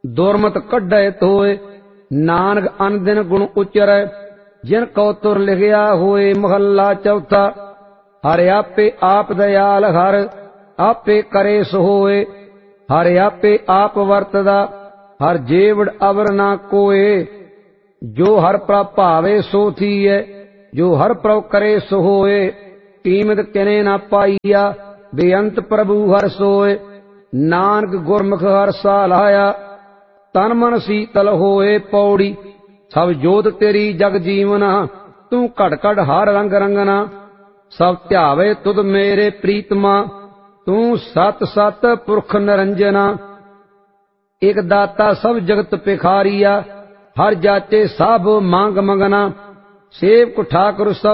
दुरमत कढै धोए, नानक अन दिन गुण उचरै, जिन कौ तुर लिखिया होए। महला चौथा। हर आपे आप दयाल, हर आपे करे सो होए। हर आपे आप वरतदा, हर जेवड़ अवर ना कोए। जो हर प्रभ भावे सो थीए, जो हर प्रभ करे सो होए। कीमत किने ना पाईया, बेअंत प्रभु हर सोए। नानक गुरमुख हर सालाया, तन मन शीतल होए। पौड़ी। सब जोत तेरी जग जीवना, तू घट घट हर रंग रंगना। सब ध्यावे तुद मेरे प्रीतमा, तू सत सत पुरख निरंजना। एक दाता सब जगत भिखारिया, हर जाचे सब मांग मंगना। सेवक ठाकुर सब